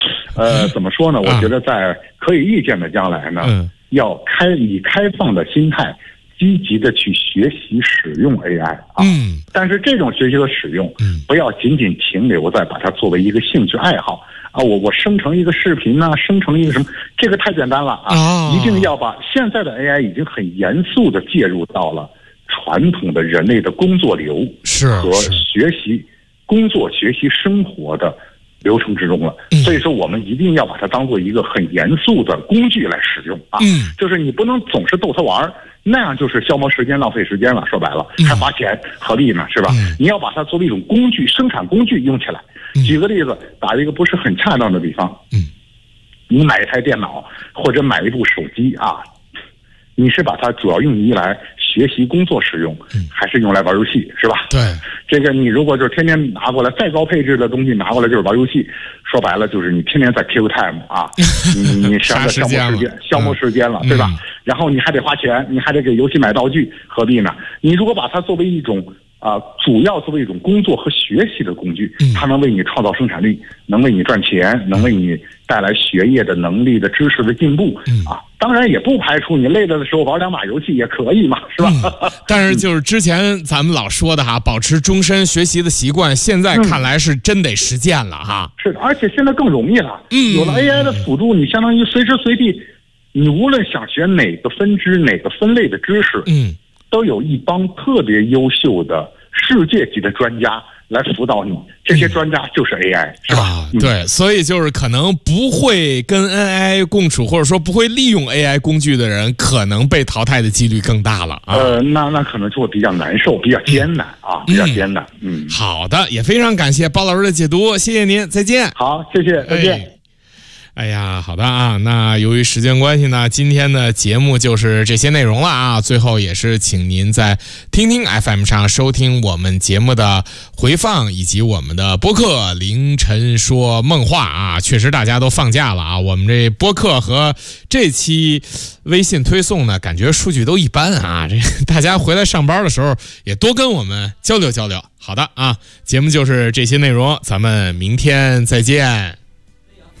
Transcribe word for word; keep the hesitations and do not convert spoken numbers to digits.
呃，怎么说呢？我觉得在可以预见的将来呢，嗯、要开以开放的心态，积极的去学习使用 A I 啊。嗯。但是这种学习和使用，嗯，不要仅仅停留在把它作为一个兴趣爱好啊。我我生成一个视频呐、啊，生成一个什么，这个太简单了啊！哦、一定要把现在的 A I 已经很严肃的介入到了传统的人类的工作流是和学习、工作、学习、生活的流程之中了，所以说我们一定要把它当做一个很严肃的工具来使用啊！嗯，就是你不能总是逗它玩，那样就是消磨时间、浪费时间了。说白了，还花钱，何必呢？是吧？嗯、你要把它作为一种工具、生产工具用起来。举个例子，打一个不是很恰当的比方，嗯，你买一台电脑或者买一部手机啊，你是把它主要用于来学习工作使用，还是用来玩游戏，是吧？ 对， 这个你如果就是天天拿过来，再高配置的东西拿过来就是玩游戏，说白了就是你天天在 kill time 啊，你你实在消磨时间，消磨时间了，嗯、对吧？然后你还得花钱，你还得给游戏买道具，何必呢？你如果把它作为一种啊、呃，主要作为一种工作和学习的工具，它能为你创造生产力，能为你赚钱，能为你带来学业的能力的知识的进步，嗯、啊。当然也不排除你累了的时候玩两把游戏也可以嘛，是吧？ 嗯、但是就是之前咱们老说的哈，保持终身学习的习惯，现在看来是真得实践了哈。 嗯、是的，而且现在更容易了，嗯，有了 A I 的辅助，你相当于随时随地，你无论想学哪个分支、哪个分类的知识，嗯，都有一帮特别优秀的世界级的专家来辅导你，这些专家就是 A I，、嗯、是吧、 啊？对，所以就是可能不会跟 A I 共处，或者说不会利用 A I 工具的人，可能被淘汰的几率更大了啊。 呃，那那可能就会比较难受，比较艰难啊，比较艰难。嗯， 好的，也非常感谢包老师的解读，谢谢您，再见。 好，谢谢，再见。哎哎呀，好的啊，那由于时间关系呢，今天的节目就是这些内容了啊。最后也是请您在听听 F M 上收听我们节目的回放，以及我们的播客凌晨说梦话啊。确实大家都放假了啊，我们这播客和这期微信推送呢，感觉数据都一般啊。这大家回来上班的时候也多跟我们交流交流。好的啊，节目就是这些内容，咱们明天再见。